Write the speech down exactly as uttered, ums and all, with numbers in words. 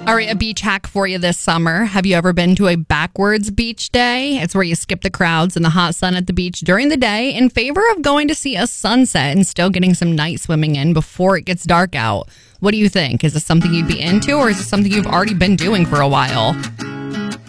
All right, a beach hack for you this summer. Have you ever been to a backwards beach day? It's where you skip the crowds and the hot sun at the beach during the day in favor of going to see a sunset and still getting some night swimming in before it gets dark out. What do you think? Is this something you'd be into, or is this something you've already been doing for a while?